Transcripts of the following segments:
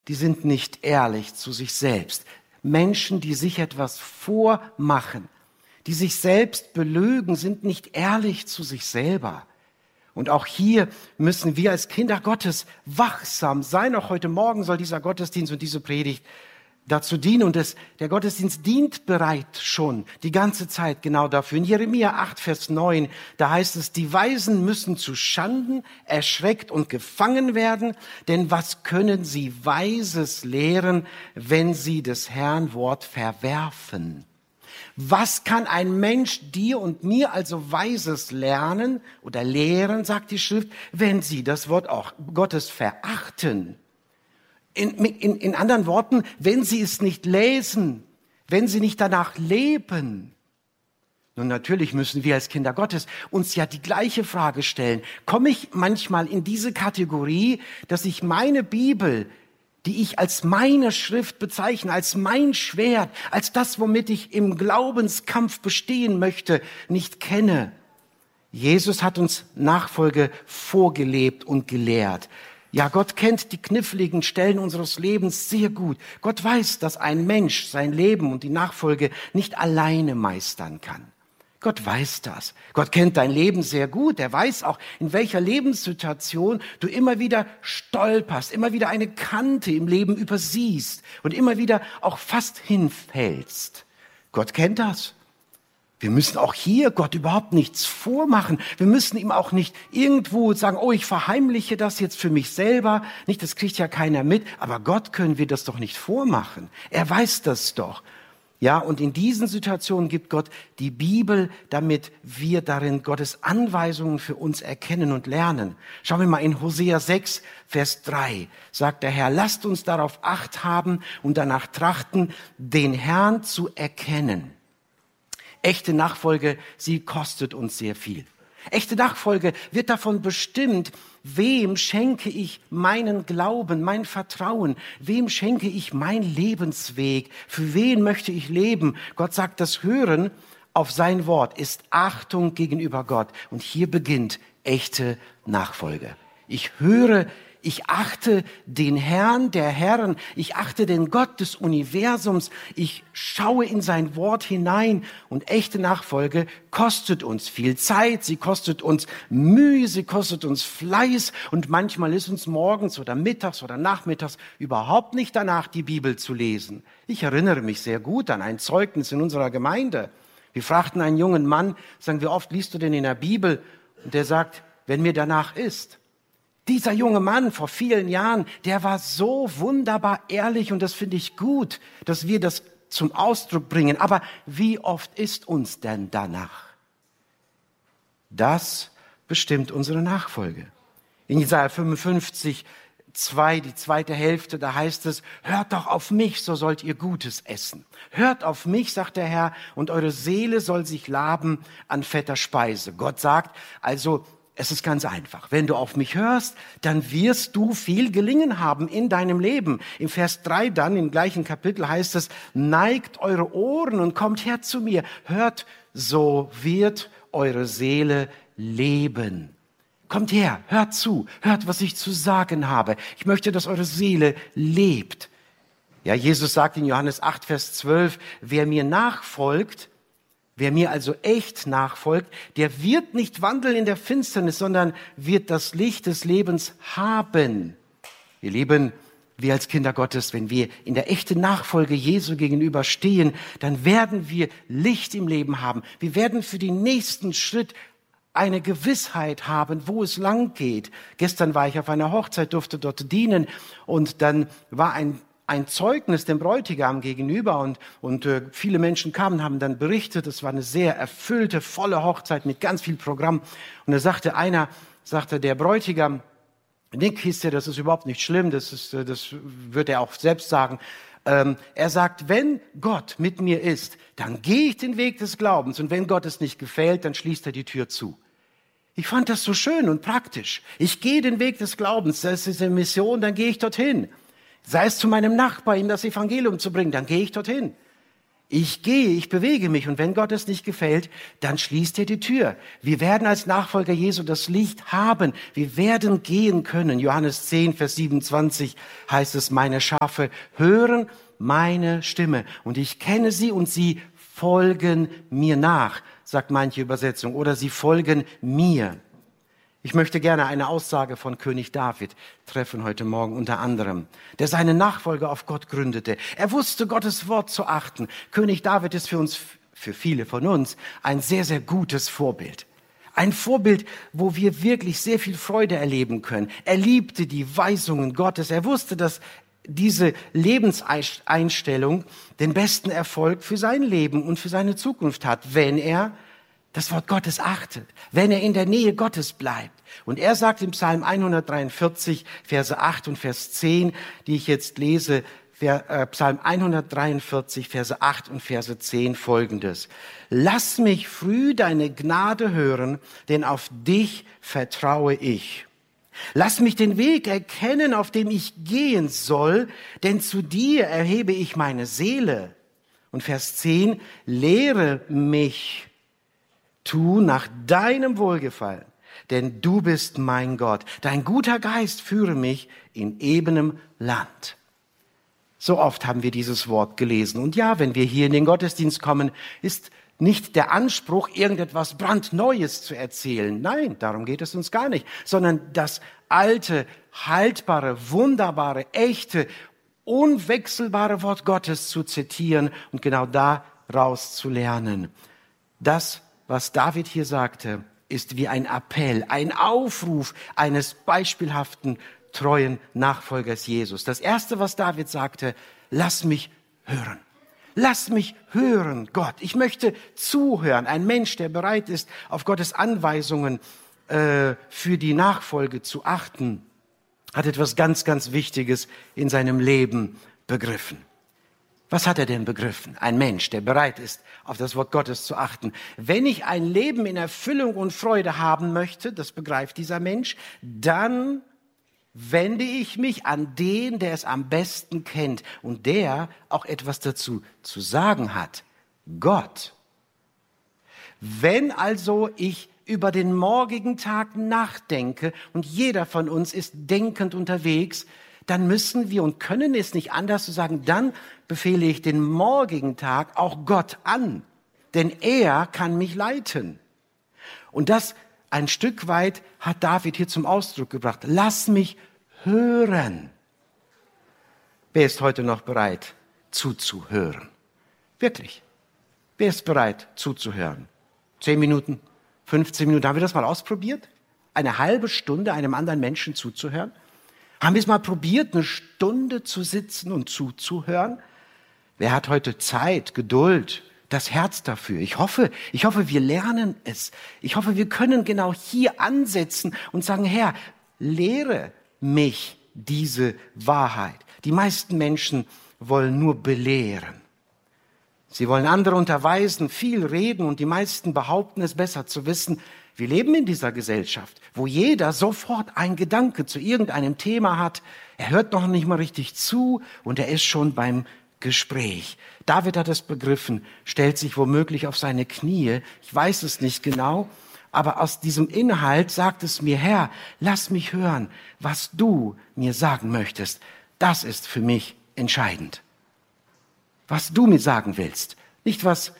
die sind nicht ehrlich zu sich selbst. Menschen, die sich etwas vormachen, die sich selbst belügen, sind nicht ehrlich zu sich selber. Und auch hier müssen wir als Kinder Gottes wachsam sein. Auch heute Morgen soll dieser Gottesdienst und diese Predigt dazu dienen. Und der Gottesdienst dient bereits schon die ganze Zeit genau dafür. In Jeremia 8, Vers 9, da heißt es, die Weisen müssen zu Schanden, erschreckt und gefangen werden. Denn was können sie Weises lehren, wenn sie des Herrn Wort verwerfen? Was kann ein Mensch dir und mir also Weises lernen oder lehren, sagt die Schrift, wenn sie das Wort auch Gottes verachten? In anderen Worten, wenn sie es nicht lesen, wenn sie nicht danach leben. Nun, natürlich müssen wir als Kinder Gottes uns ja die gleiche Frage stellen. Komme ich manchmal in diese Kategorie, dass ich meine Bibel, die ich als meine Schrift bezeichne, als mein Schwert, als das, womit ich im Glaubenskampf bestehen möchte, nicht kenne? Jesus hat uns Nachfolge vorgelebt und gelehrt. Ja, Gott kennt die kniffligen Stellen unseres Lebens sehr gut. Gott weiß, dass ein Mensch sein Leben und die Nachfolge nicht alleine meistern kann. Gott weiß das. Gott kennt dein Leben sehr gut. Er weiß auch, in welcher Lebenssituation du immer wieder stolperst, immer wieder eine Kante im Leben übersiehst und immer wieder auch fast hinfällst. Gott kennt das. Wir müssen auch hier Gott überhaupt nichts vormachen. Wir müssen ihm auch nicht irgendwo sagen, oh, ich verheimliche das jetzt für mich selber. Nicht, das kriegt ja keiner mit. Aber Gott können wir das doch nicht vormachen. Er weiß das doch. Ja, und in diesen Situationen gibt Gott die Bibel, damit wir darin Gottes Anweisungen für uns erkennen und lernen. Schauen wir mal in Hosea 6, Vers 3, sagt der Herr, lasst uns darauf Acht haben und danach trachten, den Herrn zu erkennen. Echte Nachfolge, sie kostet uns sehr viel. Echte Nachfolge wird davon bestimmt, wem schenke ich meinen Glauben, mein Vertrauen, wem schenke ich mein Lebensweg, für wen möchte ich leben. Gott sagt, das Hören auf sein Wort ist Achtung gegenüber Gott. Und hier beginnt echte Nachfolge. Ich höre, ich achte den Herrn der Herren, ich achte den Gott des Universums, ich schaue in sein Wort hinein und echte Nachfolge kostet uns viel Zeit, sie kostet uns Mühe, sie kostet uns Fleiß und manchmal ist uns morgens oder mittags oder nachmittags überhaupt nicht danach, die Bibel zu lesen. Ich erinnere mich sehr gut an ein Zeugnis in unserer Gemeinde. Wir fragten einen jungen Mann, sagen, wie oft liest du denn in der Bibel? Und der sagt, wenn mir danach ist. Dieser junge Mann vor vielen Jahren, der war so wunderbar ehrlich und das finde ich gut, dass wir das zum Ausdruck bringen. Aber wie oft ist uns denn danach? Das bestimmt unsere Nachfolge. In Jesaja 55, 2, die zweite Hälfte, da heißt es, hört doch auf mich, so sollt ihr Gutes essen. Hört auf mich, sagt der Herr, und eure Seele soll sich laben an fetter Speise. Gott sagt, also, es ist ganz einfach. Wenn du auf mich hörst, dann wirst du viel gelingen haben in deinem Leben. Im Vers 3 dann, im gleichen Kapitel heißt es, neigt eure Ohren und kommt her zu mir. Hört, so wird eure Seele leben. Kommt her, hört zu, hört, was ich zu sagen habe. Ich möchte, dass eure Seele lebt. Ja, Jesus sagt in Johannes 8, Vers 12, wer mir nachfolgt, wer mir also echt nachfolgt, der wird nicht wandeln in der Finsternis, sondern wird das Licht des Lebens haben. Ihr Lieben, wir als Kinder Gottes, wenn wir in der echten Nachfolge Jesu gegenüber stehen, dann werden wir Licht im Leben haben. Wir werden für den nächsten Schritt eine Gewissheit haben, wo es lang geht. Gestern war ich auf einer Hochzeit, durfte dort dienen und dann war ein Zeugnis dem Bräutigam gegenüber und viele Menschen kamen, haben dann berichtet, es war eine sehr erfüllte, volle Hochzeit mit ganz viel Programm. Und da sagte der Bräutigam, Nick hieß der, das ist überhaupt nicht schlimm, das wird er auch selbst sagen. Er sagt, wenn Gott mit mir ist, dann gehe ich den Weg des Glaubens und wenn Gott es nicht gefällt, dann schließt er die Tür zu. Ich fand das so schön und praktisch. Ich gehe den Weg des Glaubens, das ist eine Mission, dann gehe ich dorthin. Sei es zu meinem Nachbar, ihm das Evangelium zu bringen, dann gehe ich dorthin. Ich gehe, ich bewege mich und wenn Gott es nicht gefällt, dann schließt er die Tür. Wir werden als Nachfolger Jesu das Licht haben. Wir werden gehen können. Johannes 10, Vers 27 heißt es, meine Schafe hören meine Stimme und ich kenne sie und sie folgen mir nach, sagt manche Übersetzung, oder sie folgen mir. Ich möchte gerne eine Aussage von König David treffen heute Morgen unter anderem, der seine Nachfolge auf Gott gründete. Er wusste, Gottes Wort zu achten. König David ist für uns, für viele von uns, ein sehr, sehr gutes Vorbild. Ein Vorbild, wo wir wirklich sehr viel Freude erleben können. Er liebte die Weisungen Gottes. Er wusste, dass diese Lebenseinstellung den besten Erfolg für sein Leben und für seine Zukunft hat, wenn er das Wort Gottes achtet, wenn er in der Nähe Gottes bleibt. Und er sagt im Psalm 143, Verse 8 und Vers 10, die ich jetzt lese, Psalm 143, Verse 8 und Verse 10 folgendes. Lass mich früh deine Gnade hören, denn auf dich vertraue ich. Lass mich den Weg erkennen, auf dem ich gehen soll, denn zu dir erhebe ich meine Seele. Und Vers 10, lehre mich, tu nach deinem Wohlgefallen, denn du bist mein Gott. Dein guter Geist führe mich in ebenem Land. So oft haben wir dieses Wort gelesen. Und ja, wenn wir hier in den Gottesdienst kommen, ist nicht der Anspruch, irgendetwas brandneues zu erzählen. Nein, darum geht es uns gar nicht. Sondern das alte, haltbare, wunderbare, echte, unwechselbare Wort Gottes zu zitieren und genau daraus zu lernen. Das, was David hier sagte, ist wie ein Appell, ein Aufruf eines beispielhaften, treuen Nachfolgers Jesus. Das Erste, was David sagte, lass mich hören. Lass mich hören, Gott. Ich möchte zuhören. Ein Mensch, der bereit ist, auf Gottes Anweisungen für die Nachfolge zu achten, hat etwas ganz, ganz Wichtiges in seinem Leben begriffen. Was hat er denn begriffen? Ein Mensch, der bereit ist, auf das Wort Gottes zu achten. Wenn ich ein Leben in Erfüllung und Freude haben möchte, das begreift dieser Mensch, dann wende ich mich an den, der es am besten kennt und der auch etwas dazu zu sagen hat. Gott. Wenn also ich über den morgigen Tag nachdenke und jeder von uns ist denkend unterwegs, dann müssen wir und können es nicht anders zu sagen, dann befehle ich den morgigen Tag auch Gott an, denn er kann mich leiten. Und das ein Stück weit hat David hier zum Ausdruck gebracht. Lass mich hören. Wer ist heute noch bereit, zuzuhören? Wirklich. Wer ist bereit, zuzuhören? 10 Minuten, 15 Minuten. Haben wir das mal ausprobiert? Eine halbe Stunde einem anderen Menschen zuzuhören? Haben wir es mal probiert, eine Stunde zu sitzen und zuzuhören? Wer hat heute Zeit, Geduld, das Herz dafür? Ich hoffe, wir lernen es. Ich hoffe, wir können genau hier ansetzen und sagen, Herr, lehre mich diese Wahrheit. Die meisten Menschen wollen nur belehren. Sie wollen andere unterweisen, viel reden und die meisten behaupten es besser zu wissen. Wir leben in dieser Gesellschaft, wo jeder sofort einen Gedanke zu irgendeinem Thema hat. Er hört noch nicht mal richtig zu und er ist schon beim Gespräch. David hat es begriffen, stellt sich womöglich auf seine Knie. Ich weiß es nicht genau, aber aus diesem Inhalt sagt es mir, Herr, lass mich hören, was du mir sagen möchtest. Das ist für mich entscheidend. Was du mir sagen willst, nicht was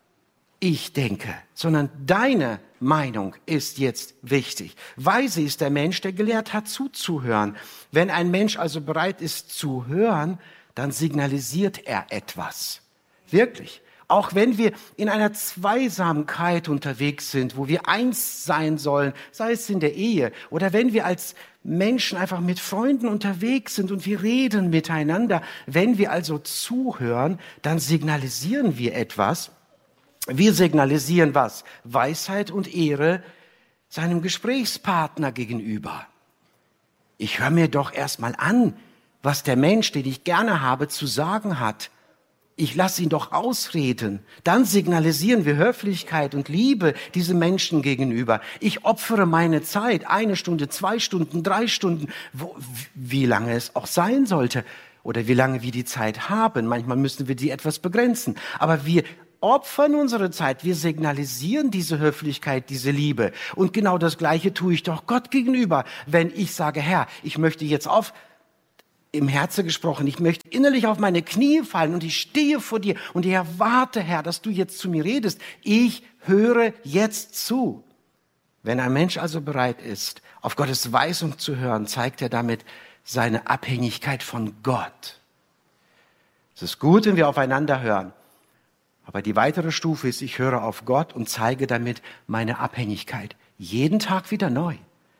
ich denke, sondern deine Meinung ist jetzt wichtig. Weise ist der Mensch, der gelehrt hat, zuzuhören. Wenn ein Mensch also bereit ist zu hören, dann signalisiert er etwas. Wirklich. Auch wenn wir in einer Zweisamkeit unterwegs sind, wo wir eins sein sollen, sei es in der Ehe, oder wenn wir als Menschen einfach mit Freunden unterwegs sind und wir reden miteinander, wenn wir also zuhören, dann signalisieren wir etwas. Wir signalisieren was? Weisheit und Ehre seinem Gesprächspartner gegenüber. Ich höre mir doch erstmal an, was der Mensch, den ich gerne habe, zu sagen hat. Ich lasse ihn doch ausreden. Dann signalisieren wir Höflichkeit und Liebe diesem Menschen gegenüber. Ich opfere meine Zeit, 1 Stunde, 2 Stunden, 3 Stunden, wie lange es auch sein sollte. oder wie lange wir die Zeit haben. Manchmal müssen wir die etwas begrenzen. Aber wir opfern unsere Zeit, wir signalisieren diese Höflichkeit, diese Liebe. Und genau das Gleiche tue ich doch Gott gegenüber, wenn ich sage, Herr, ich möchte jetzt im Herzen gesprochen, ich möchte innerlich auf meine Knie fallen und ich stehe vor dir und ich erwarte, Herr, dass du jetzt zu mir redest. Ich höre jetzt zu. Wenn ein Mensch also bereit ist, auf Gottes Weisung zu hören, zeigt er damit seine Abhängigkeit von Gott. Es ist gut, wenn wir aufeinander hören. Aber die weitere Stufe ist, ich höre auf Gott und zeige damit meine Abhängigkeit. Jeden Tag wieder neu.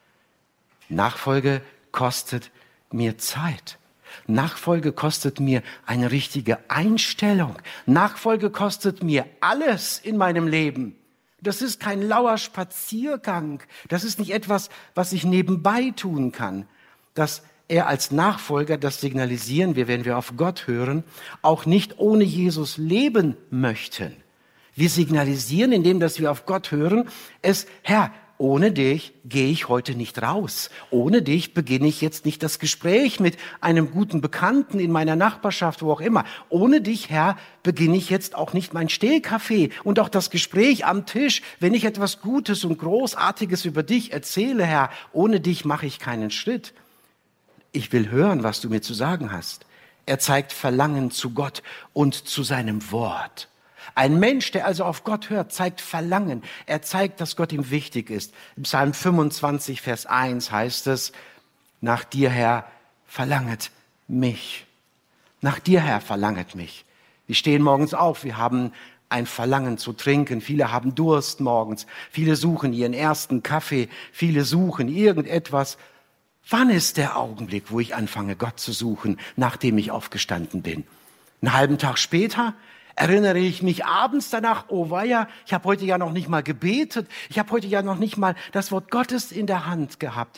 Nachfolge kostet mir Zeit. Nachfolge kostet mir eine richtige Einstellung. Nachfolge kostet mir alles in meinem Leben. Das ist kein lauer Spaziergang. Das ist nicht etwas, was ich nebenbei tun kann. Dass er als Nachfolger, das signalisieren wir, wenn wir auf Gott hören, auch nicht ohne Jesus leben möchten. Wir signalisieren, indem dass wir auf Gott hören, Herr, ohne dich gehe ich heute nicht raus. Ohne dich beginne ich jetzt nicht das Gespräch mit einem guten Bekannten in meiner Nachbarschaft, wo auch immer. Ohne dich, Herr, beginne ich jetzt auch nicht mein Stehkaffee und auch das Gespräch am Tisch, wenn ich etwas Gutes und Großartiges über dich erzähle, Herr. Ohne dich mache ich keinen Schritt. Ich will hören, was du mir zu sagen hast. Er zeigt Verlangen zu Gott und zu seinem Wort. Ein Mensch, der also auf Gott hört, zeigt Verlangen. Er zeigt, dass Gott ihm wichtig ist. Im Psalm 25, Vers 1 heißt es, nach dir, Herr, verlanget mich. Nach dir, Herr, verlanget mich. Wir stehen morgens auf, wir haben ein Verlangen zu trinken. Viele haben Durst morgens. Viele suchen ihren ersten Kaffee. Viele suchen irgendetwas. Wann ist der Augenblick, wo ich anfange, Gott zu suchen, nachdem ich aufgestanden bin? Einen halben Tag später erinnere ich mich abends danach, oh weia, ich habe heute ja noch nicht mal gebetet, ich habe heute ja noch nicht mal das Wort Gottes in der Hand gehabt.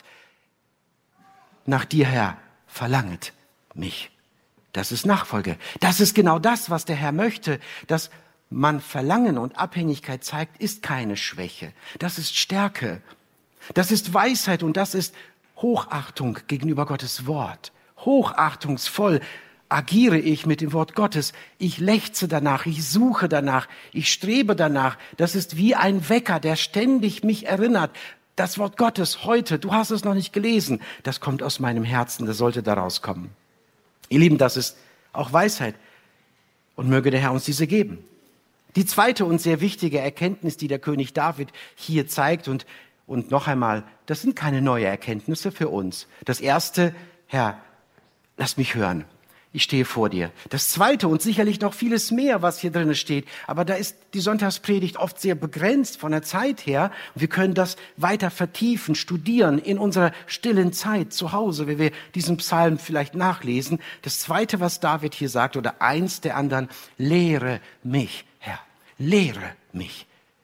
Nach dir, Herr, verlanget mich. Das ist Nachfolge. Das ist genau das, was der Herr möchte. Dass man Verlangen und Abhängigkeit zeigt, ist keine Schwäche. Das ist Stärke. Das ist Weisheit und das ist Hochachtung gegenüber Gottes Wort. Hochachtungsvoll agiere ich mit dem Wort Gottes. Ich lechze danach, ich suche danach, ich strebe danach. Das ist wie ein Wecker, der ständig mich erinnert. Das Wort Gottes heute, du hast es noch nicht gelesen, das kommt aus meinem Herzen, das sollte da rauskommen. Ihr Lieben, das ist auch Weisheit und möge der Herr uns diese geben. Die zweite und sehr wichtige Erkenntnis, die der König David hier zeigt und noch einmal, das sind keine neue Erkenntnisse für uns. Das erste, Herr, lass mich hören. Ich stehe vor dir. Das zweite und sicherlich noch vieles mehr, was hier drin steht. Aber da ist die Sonntagspredigt oft sehr begrenzt von der Zeit her. Wir können das weiter vertiefen, studieren in unserer stillen Zeit zu Hause, wenn wir diesen Psalm vielleicht nachlesen. Das zweite, was David hier sagt, oder eins der anderen, lehre mich, Herr. Lehre mich.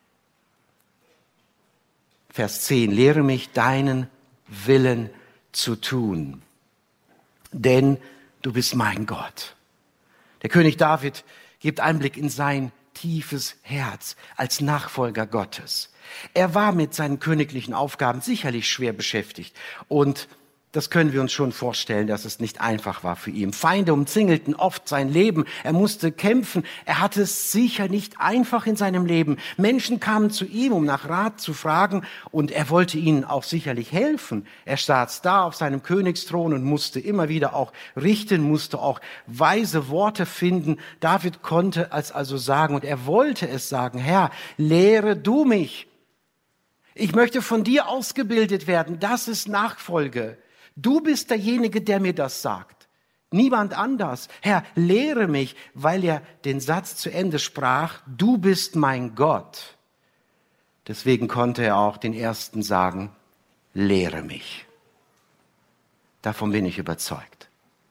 Vers 10, lehre mich, deinen Willen zu tun, denn du bist mein Gott. Der König David gibt Einblick in sein tiefes Herz als Nachfolger Gottes. Er war mit seinen königlichen Aufgaben sicherlich schwer beschäftigt und das können wir uns schon vorstellen, dass es nicht einfach war für ihn. Feinde umzingelten oft sein Leben. Er musste kämpfen. Er hatte es sicher nicht einfach in seinem Leben. Menschen kamen zu ihm, um nach Rat zu fragen, und er wollte ihnen auch sicherlich helfen. Er saß da auf seinem Königsthron und musste immer wieder auch richten, musste auch weise Worte finden. David konnte es also sagen, und er wollte es sagen: Herr, lehre du mich. Ich möchte von dir ausgebildet werden. Das ist Nachfolge. Du bist derjenige, der mir das sagt. Niemand anders. Herr, lehre mich, weil er den Satz zu Ende sprach: Du bist mein Gott. Deswegen konnte er auch den ersten sagen: Lehre mich. Davon bin ich überzeugt.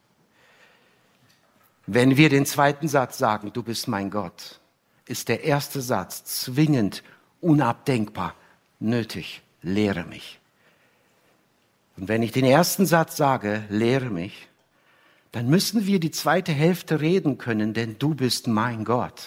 Wenn wir den zweiten Satz sagen: Du bist mein Gott, ist der erste Satz zwingend, unabdenkbar nötig: Lehre mich. Und wenn ich den ersten Satz sage, lehre mich, dann müssen wir die zweite Hälfte reden können, denn du bist mein Gott.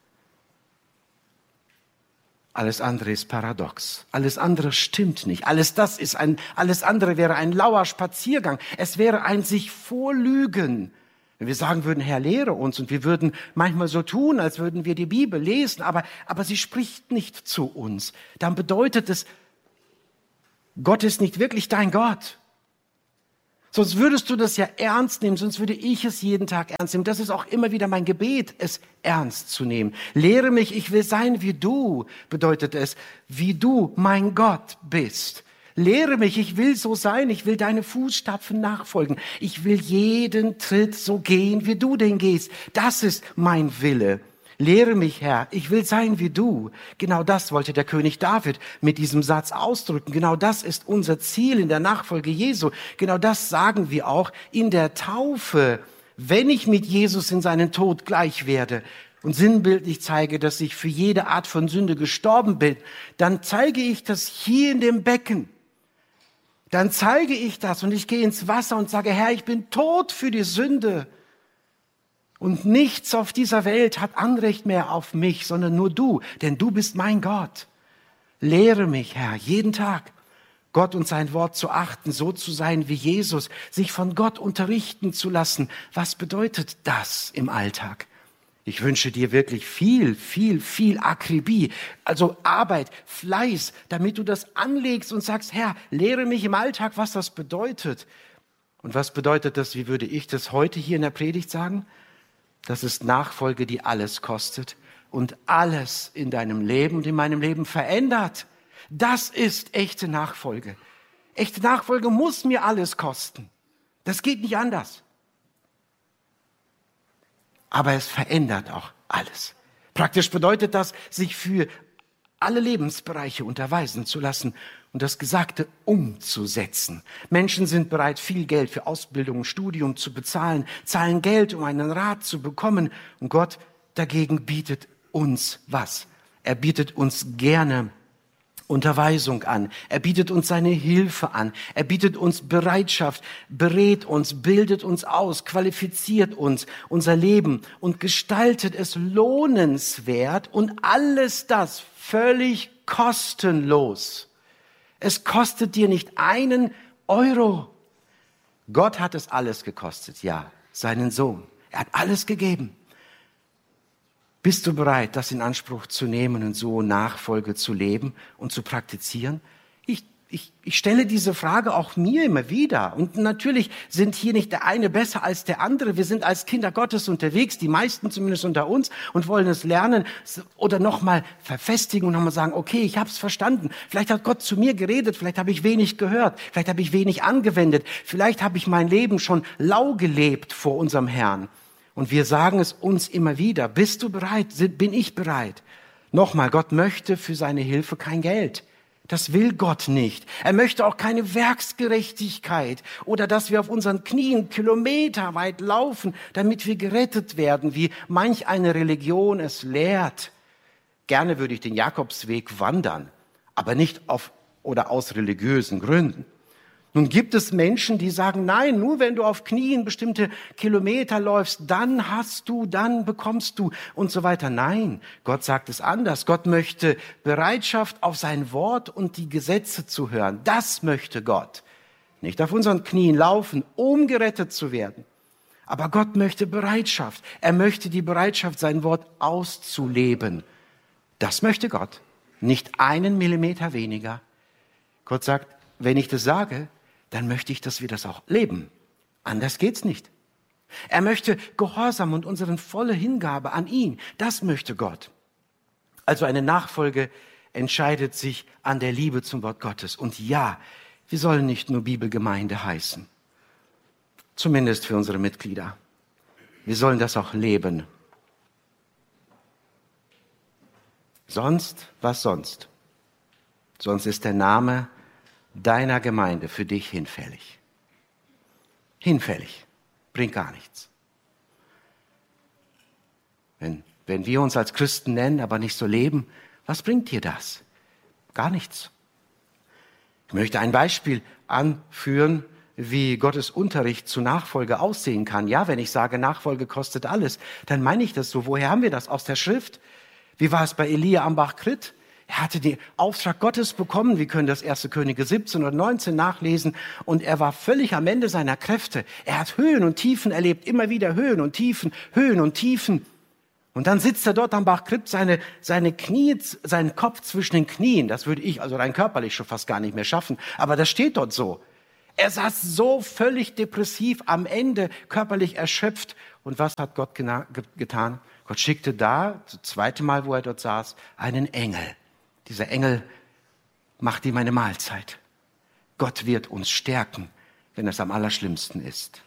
Alles andere ist paradox. Alles andere stimmt nicht. Alles andere wäre ein lauer Spaziergang. Es wäre ein sich vorlügen, Wenn wir sagen würden, Herr, lehre uns, und wir würden manchmal so tun, als würden wir die Bibel lesen, aber sie spricht nicht zu uns, dann bedeutet es, Gott ist nicht wirklich dein Gott. Sonst würdest du das ja ernst nehmen, sonst würde ich es jeden Tag ernst nehmen. Das ist auch immer wieder mein Gebet, es ernst zu nehmen. Lehre mich, ich will sein wie du, bedeutet es, wie du mein Gott bist. Lehre mich, ich will so sein, ich will deine Fußstapfen nachfolgen. Ich will jeden Tritt so gehen, wie du den gehst. Das ist mein Wille. Lehre mich, Herr, ich will sein wie du. Genau das wollte der König David mit diesem Satz ausdrücken. Genau das ist unser Ziel in der Nachfolge Jesu. Genau das sagen wir auch in der Taufe. Wenn ich mit Jesus in seinen Tod gleich werde und sinnbildlich zeige, dass ich für jede Art von Sünde gestorben bin, dann zeige ich das hier in dem Becken. Dann zeige ich das und ich gehe ins Wasser und sage, Herr, ich bin tot für die Sünde. Und nichts auf dieser Welt hat Anrecht mehr auf mich, sondern nur du, denn du bist mein Gott. Lehre mich, Herr, jeden Tag, Gott und sein Wort zu achten, so zu sein wie Jesus, sich von Gott unterrichten zu lassen. Was bedeutet das im Alltag? Ich wünsche dir wirklich viel Akribie, also Arbeit, Fleiß, damit du das anlegst und sagst, Herr, lehre mich im Alltag, was das bedeutet. Und was bedeutet das, wie würde ich das heute hier in der Predigt sagen? Das ist Nachfolge, die alles kostet und alles in deinem Leben und in meinem Leben verändert. Das ist echte Nachfolge. Echte Nachfolge muss mir alles kosten. Das geht nicht anders. Aber es verändert auch alles. Praktisch bedeutet das, sich für alle Lebensbereiche unterweisen zu lassen und das Gesagte umzusetzen. Menschen sind bereit, viel Geld für Ausbildung und Studium zu bezahlen, zahlen Geld, um einen Rat zu bekommen. Und Gott dagegen bietet uns was? Er bietet uns gerne Unterweisung an. Er bietet uns seine Hilfe an. Er bietet uns Bereitschaft, berät uns, bildet uns aus, qualifiziert uns, unser Leben und gestaltet es lohnenswert und alles das völlig kostenlos. Es kostet dir nicht einen Euro. Gott hat es alles gekostet, ja, seinen Sohn. Er hat alles gegeben. Bist du bereit, das in Anspruch zu nehmen und so Nachfolge zu leben und zu praktizieren? Ich stelle diese Frage auch mir immer wieder. Und natürlich sind hier nicht der eine besser als der andere. Wir sind als Kinder Gottes unterwegs, die meisten zumindest unter uns, und wollen es lernen oder nochmal verfestigen und nochmal sagen, okay, ich habe es verstanden. Vielleicht hat Gott zu mir geredet, vielleicht habe ich wenig gehört, vielleicht habe ich wenig angewendet, vielleicht habe ich mein Leben schon lau gelebt vor unserem Herrn. Und wir sagen es uns immer wieder. Bist du bereit? Bin ich bereit? Nochmal, Gott möchte für seine Hilfe kein Geld. Das will Gott nicht. Er möchte auch keine Werksgerechtigkeit oder dass wir auf unseren Knien kilometerweit laufen, damit wir gerettet werden, wie manch eine Religion es lehrt. Gerne würde ich den Jakobsweg wandern, aber nicht auf oder aus religiösen Gründen. Nun gibt es Menschen, die sagen, nein, nur wenn du auf Knien bestimmte Kilometer läufst, dann bekommst du und so weiter. Nein, Gott sagt es anders. Gott möchte Bereitschaft, auf sein Wort und die Gesetze zu hören. Das möchte Gott. Nicht auf unseren Knien laufen, um gerettet zu werden. Aber Gott möchte Bereitschaft. Er möchte die Bereitschaft, sein Wort auszuleben. Das möchte Gott. Nicht einen Millimeter weniger. Gott sagt, wenn ich das sage, dann möchte ich, dass wir das auch leben. Anders geht's nicht. Er möchte Gehorsam und unsere volle Hingabe an ihn. Das möchte Gott. Also eine Nachfolge entscheidet sich an der Liebe zum Wort Gottes. Und ja, wir sollen nicht nur Bibelgemeinde heißen. Zumindest für unsere Mitglieder. Wir sollen das auch leben. Sonst, was sonst? Sonst ist der Name deiner Gemeinde für dich hinfällig. Hinfällig. Bringt gar nichts. Wenn wir uns als Christen nennen, aber nicht so leben, was bringt dir das? Gar nichts. Ich möchte ein Beispiel anführen, wie Gottes Unterricht zu Nachfolge aussehen kann. Ja, wenn ich sage, Nachfolge kostet alles, dann meine ich das so. Woher haben wir das? Aus der Schrift? Wie war es bei Elia am Bach Krit? Er hatte den Auftrag Gottes bekommen. Wir können das 1. Könige 17 oder 19 nachlesen. Und er war völlig am Ende seiner Kräfte. Er hat Höhen und Tiefen erlebt, immer wieder Höhen und Tiefen, Höhen und Tiefen. Und dann sitzt er dort am Bach Krib, seine Knie, seinen Kopf zwischen den Knien. Das würde ich also rein körperlich schon fast gar nicht mehr schaffen. Aber das steht dort so. Er saß so völlig depressiv, am Ende körperlich erschöpft. Und was hat Gott getan? Gott schickte das zweite Mal, wo er dort saß, einen Engel. Dieser Engel macht ihm eine Mahlzeit. Gott wird uns stärken, wenn es am allerschlimmsten ist.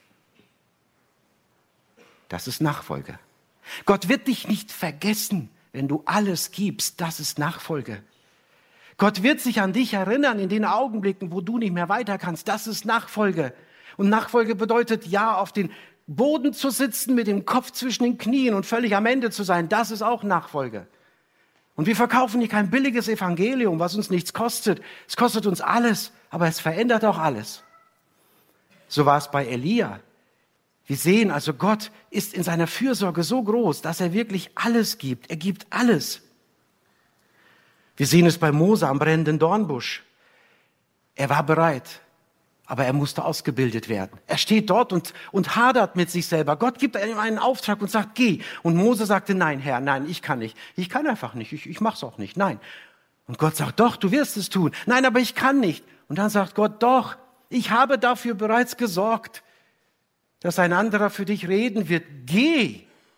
Das ist Nachfolge. Gott wird dich nicht vergessen, wenn du alles gibst. Das ist Nachfolge. Gott wird sich an dich erinnern in den Augenblicken, wo du nicht mehr weiter kannst. Das ist Nachfolge. Und Nachfolge bedeutet, ja, auf den Boden zu sitzen, mit dem Kopf zwischen den Knien und völlig am Ende zu sein. Das ist auch Nachfolge. Und wir verkaufen hier kein billiges Evangelium, was uns nichts kostet. Es kostet uns alles, aber es verändert auch alles. So war es bei Elia. Wir sehen also, Gott ist in seiner Fürsorge so groß, dass er wirklich alles gibt. Er gibt alles. Wir sehen es bei Mose am brennenden Dornbusch. Er war bereit, aber er musste ausgebildet werden. Er steht dort und hadert mit sich selber. Gott gibt ihm einen Auftrag und sagt, geh. Und Mose sagte, nein, Herr, nein, ich kann nicht. Ich kann einfach nicht. Ich mach's auch nicht. Nein. Und Gott sagt, doch, du wirst es tun. Nein, aber ich kann nicht. Und dann sagt Gott, doch, ich habe dafür bereits gesorgt, dass ein anderer für dich reden wird. Geh.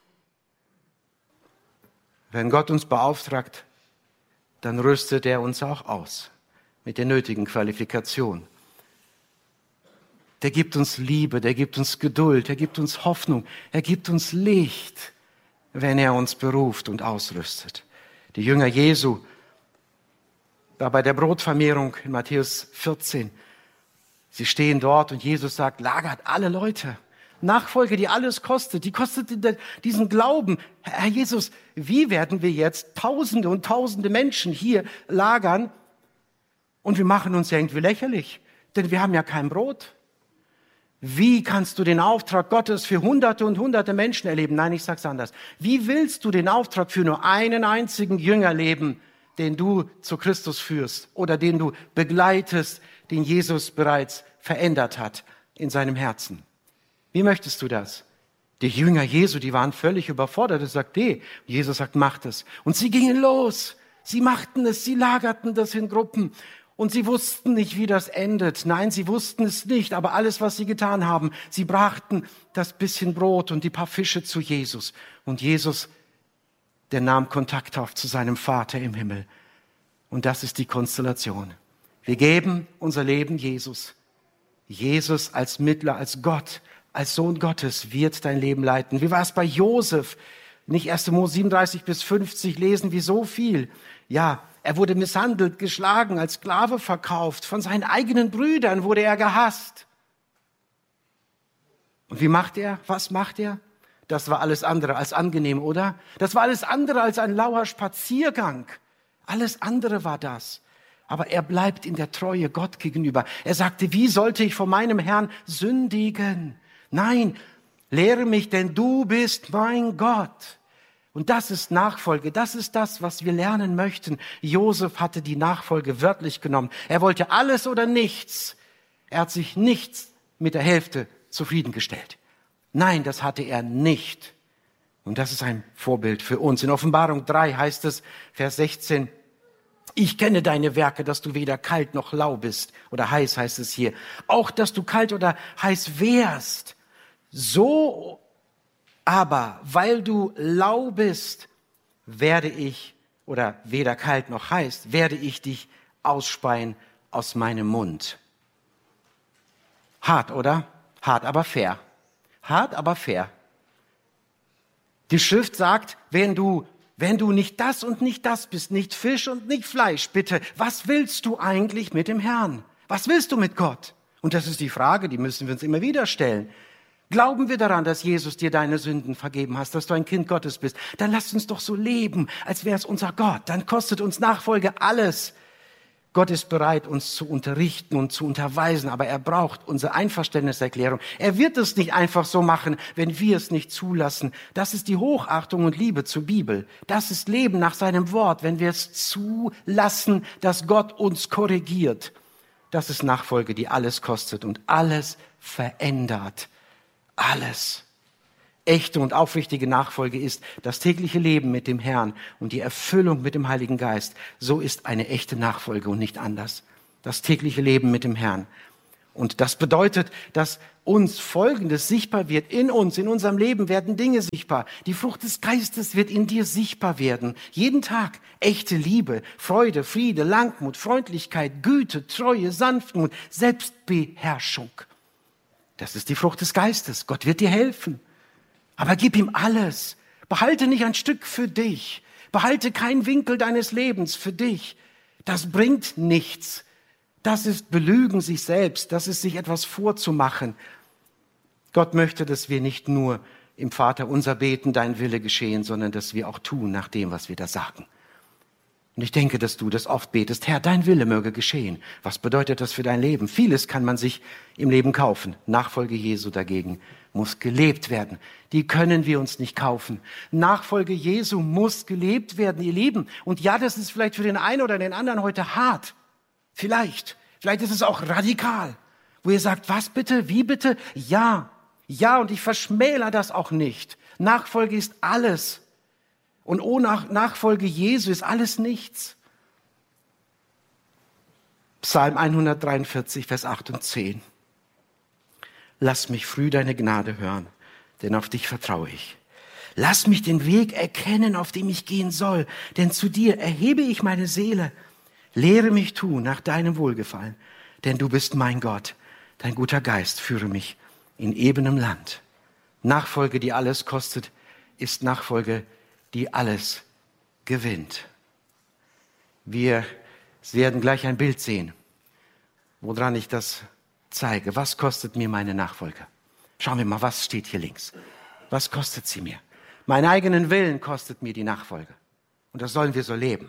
Wenn Gott uns beauftragt, dann rüstet er uns auch aus mit der nötigen Qualifikation. Der gibt uns Liebe, der gibt uns Geduld, der gibt uns Hoffnung, er gibt uns Licht, wenn er uns beruft und ausrüstet. Die Jünger Jesu, da bei der Brotvermehrung in Matthäus 14, sie stehen dort und Jesus sagt, lagert alle Leute. Nachfolge, die alles kostet, die kostet diesen Glauben. Herr Jesus, wie werden wir jetzt Tausende und Tausende Menschen hier lagern? Und wir machen uns ja irgendwie lächerlich, denn wir haben ja kein Brot. Wie kannst du den Auftrag Gottes für Hunderte und Hunderte Menschen erleben? Nein, ich sag's anders. Wie willst du den Auftrag für nur einen einzigen Jünger leben, den du zu Christus führst oder den du begleitest, den Jesus bereits verändert hat in seinem Herzen? Wie möchtest du das? Die Jünger Jesu, die waren völlig überfordert. Er sagt, Jesus sagt, macht es. Und sie gingen los. Sie machten es, sie lagerten das in Gruppen. Und sie wussten nicht, wie das endet. Nein, sie wussten es nicht. Aber alles, was sie getan haben, sie brachten das bisschen Brot und die paar Fische zu Jesus. Und Jesus, der nahm Kontakt auf zu seinem Vater im Himmel. Und das ist die Konstellation. Wir geben unser Leben Jesus. Jesus als Mittler, als Gott, als Sohn Gottes wird dein Leben leiten. Wie war es bei Josef? Nicht 1. Mose 37 bis 50 lesen wir so viel. Ja, er wurde misshandelt, geschlagen, als Sklave verkauft. Von seinen eigenen Brüdern wurde er gehasst. Und wie macht er? Was macht er? Das war alles andere als angenehm, oder? Das war alles andere als ein lauer Spaziergang. Alles andere war das. Aber er bleibt in der Treue Gott gegenüber. Er sagte, wie sollte ich vor meinem Herrn sündigen? Nein, lehre mich, denn du bist mein Gott. Und das ist Nachfolge, das ist das, was wir lernen möchten. Josef hatte die Nachfolge wörtlich genommen. Er wollte alles oder nichts. Er hat sich nichts mit der Hälfte zufriedengestellt. Nein, das hatte er nicht. Und das ist ein Vorbild für uns. In Offenbarung 3 heißt es, Vers 16, ich kenne deine Werke, dass du weder kalt noch lau bist. Oder heiß heißt es hier. Auch, dass du kalt oder heiß wärst. So aber, weil du lau bist, werde ich, oder weder kalt noch heiß, werde ich dich ausspeien aus meinem Mund. Hart, oder? Hart, aber fair. Hart, aber fair. Die Schrift sagt, wenn du nicht das und nicht das bist, nicht Fisch und nicht Fleisch, bitte, was willst du eigentlich mit dem Herrn? Was willst du mit Gott? Und das ist die Frage, die müssen wir uns immer wieder stellen. Glauben wir daran, dass Jesus dir deine Sünden vergeben hast, dass du ein Kind Gottes bist? Dann lasst uns doch so leben, als wäre es unser Gott. Dann kostet uns Nachfolge alles. Gott ist bereit, uns zu unterrichten und zu unterweisen, aber er braucht unsere Einverständniserklärung. Er wird es nicht einfach so machen, wenn wir es nicht zulassen. Das ist die Hochachtung und Liebe zur Bibel. Das ist Leben nach seinem Wort, wenn wir es zulassen, dass Gott uns korrigiert. Das ist Nachfolge, die alles kostet und alles verändert. Alles. Echte und aufrichtige Nachfolge ist das tägliche Leben mit dem Herrn und die Erfüllung mit dem Heiligen Geist. So ist eine echte Nachfolge und nicht anders. Das tägliche Leben mit dem Herrn. Und das bedeutet, dass uns Folgendes sichtbar wird. In uns, in unserem Leben werden Dinge sichtbar. Die Frucht des Geistes wird in dir sichtbar werden. Jeden Tag echte Liebe, Freude, Friede, Langmut, Freundlichkeit, Güte, Treue, Sanftmut, Selbstbeherrschung. Das ist die Frucht des Geistes. Gott wird dir helfen. Aber gib ihm alles. Behalte nicht ein Stück für dich. Behalte keinen Winkel deines Lebens für dich. Das bringt nichts. Das ist Belügen sich selbst. Das ist sich etwas vorzumachen. Gott möchte, dass wir nicht nur im Vater unser beten, dein Wille geschehen, sondern dass wir auch tun nach dem, was wir da sagen. Und ich denke, dass du das oft betest. Herr, dein Wille möge geschehen. Was bedeutet das für dein Leben? Vieles kann man sich im Leben kaufen. Nachfolge Jesu dagegen muss gelebt werden. Die können wir uns nicht kaufen. Nachfolge Jesu muss gelebt werden, ihr Lieben. Und ja, das ist vielleicht für den einen oder den anderen heute hart. Vielleicht ist es auch radikal. Wo ihr sagt, was bitte, wie bitte? Ja, und ich verschmäler das auch nicht. Nachfolge ist alles. Und ohne Nachfolge Jesu ist alles nichts. Psalm 143, Vers 8 und 10. Lass mich früh deine Gnade hören, denn auf dich vertraue ich. Lass mich den Weg erkennen, auf dem ich gehen soll, denn zu dir erhebe ich meine Seele. Lehre mich tun nach deinem Wohlgefallen, denn du bist mein Gott. Dein guter Geist führe mich in ebenem Land. Nachfolge, die alles kostet, ist Nachfolge, die alles gewinnt. Wir werden gleich ein Bild sehen, woran ich das zeige. Was kostet mir meine Nachfolge? Schauen wir mal, was steht hier links. Was kostet sie mir? Meinen eigenen Willen kostet mir die Nachfolge. Und das sollen wir so leben.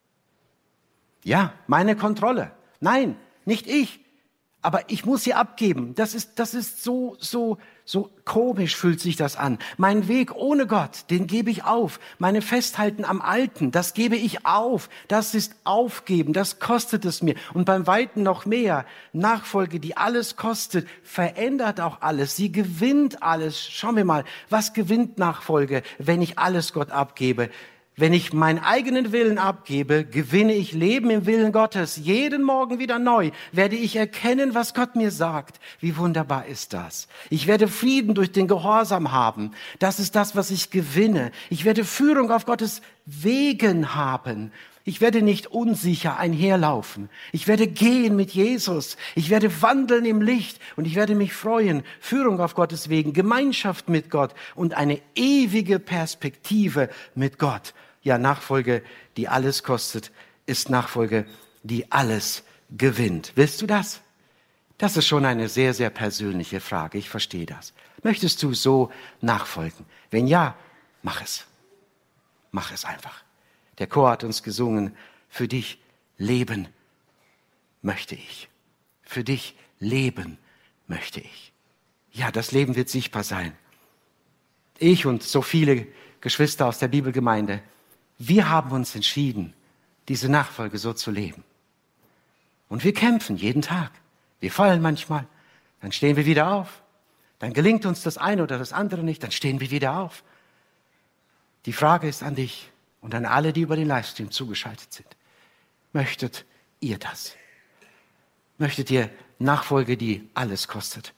Ja, meine Kontrolle. Nein, nicht ich. Aber ich muss sie abgeben. Das ist so komisch fühlt sich das an. Mein Weg ohne Gott, den gebe ich auf. Meine Festhalten am Alten, das gebe ich auf. Das ist Aufgeben, das kostet es mir. Und beim Weiten noch mehr. Nachfolge, die alles kostet, verändert auch alles. Sie gewinnt alles. Schauen wir mal, was gewinnt Nachfolge, wenn ich alles Gott abgebe? Wenn ich meinen eigenen Willen abgebe, gewinne ich Leben im Willen Gottes. Jeden Morgen wieder neu werde ich erkennen, was Gott mir sagt. Wie wunderbar ist das? Ich werde Frieden durch den Gehorsam haben. Das ist das, was ich gewinne. Ich werde Führung auf Gottes Wegen haben. Ich werde nicht unsicher einherlaufen. Ich werde gehen mit Jesus. Ich werde wandeln im Licht und ich werde mich freuen. Führung auf Gottes Wegen, Gemeinschaft mit Gott und eine ewige Perspektive mit Gott. Ja, Nachfolge, die alles kostet, ist Nachfolge, die alles gewinnt. Willst du das? Das ist schon eine sehr, sehr persönliche Frage. Ich verstehe das. Möchtest du so nachfolgen? Wenn ja, mach es. Mach es einfach. Der Chor hat uns gesungen, für dich leben möchte ich. Für dich leben möchte ich. Ja, das Leben wird sichtbar sein. Ich und so viele Geschwister aus der Bibelgemeinde, wir haben uns entschieden, diese Nachfolge so zu leben. Und wir kämpfen jeden Tag. Wir fallen manchmal, dann stehen wir wieder auf. Dann gelingt uns das eine oder das andere nicht, dann stehen wir wieder auf. Die Frage ist an dich und an alle, die über den Livestream zugeschaltet sind. Möchtet ihr das? Möchtet ihr Nachfolge, die alles kostet,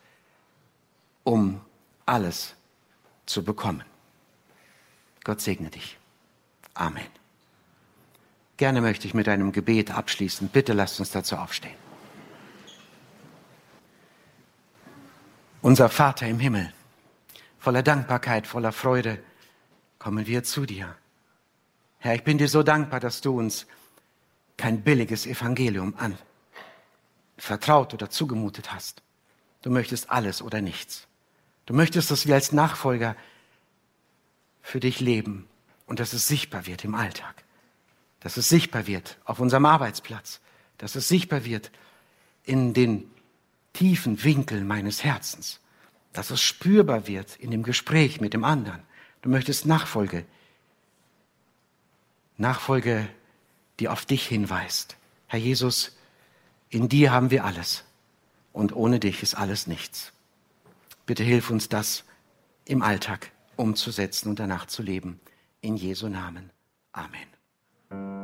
um alles zu bekommen? Gott segne dich. Amen. Gerne möchte ich mit einem Gebet abschließen. Bitte lasst uns dazu aufstehen. Unser Vater im Himmel, voller Dankbarkeit, voller Freude, kommen wir zu dir. Herr, ich bin dir so dankbar, dass du uns kein billiges Evangelium vertraut oder zugemutet hast. Du möchtest alles oder nichts. Du möchtest, dass wir als Nachfolger für dich leben und dass es sichtbar wird im Alltag. Dass es sichtbar wird auf unserem Arbeitsplatz, dass es sichtbar wird in den tiefen Winkeln meines Herzens, dass es spürbar wird in dem Gespräch mit dem anderen. Du möchtest Nachfolge, die auf dich hinweist. Herr Jesus, in dir haben wir alles und ohne dich ist alles nichts. Bitte hilf uns, das im Alltag umzusetzen und danach zu leben. In Jesu Namen. Amen.